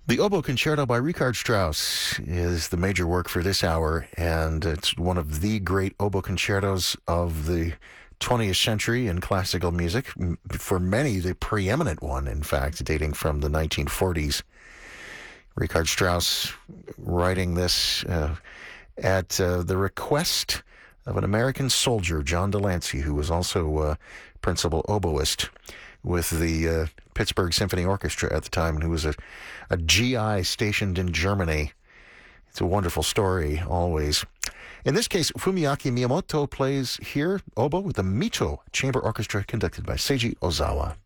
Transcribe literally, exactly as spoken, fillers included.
The Oboe Concerto by Richard Strauss is the major work for this hour, and it's one of the great oboe concertos of the twentieth century in classical music. For many, the preeminent one, in fact, dating from the nineteen forties. Richard Strauss writing this uh, at uh, the request of an American soldier, John Delancey, who was also uh, principal oboist with the uh, Pittsburgh Symphony Orchestra at the time, and who was a, a G I stationed in Germany. It's a wonderful story, always. In this case, Fumiaki Miyamoto plays here oboe with the Mito Chamber Orchestra conducted by Seiji Ozawa.